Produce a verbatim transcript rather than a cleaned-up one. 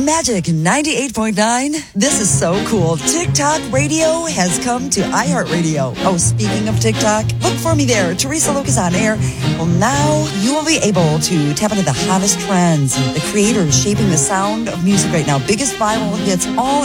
Magic ninety-eight point nine. This is so cool. TikTok Radio has come to iHeartRadio. Oh, speaking of TikTok, look for me there. Teresa Lucas on air. Well, now you will be able to tap into the hottest trends and the creators shaping the sound of music right now. Biggest viral hits all